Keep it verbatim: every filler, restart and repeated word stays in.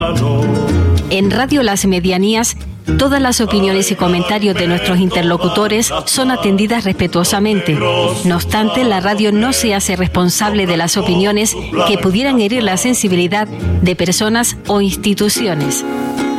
En Radio Las Medianías, todas las opiniones y comentarios de nuestros interlocutores son atendidas respetuosamente. No obstante, la radio no se hace responsable de las opiniones que pudieran herir la sensibilidad de personas o instituciones.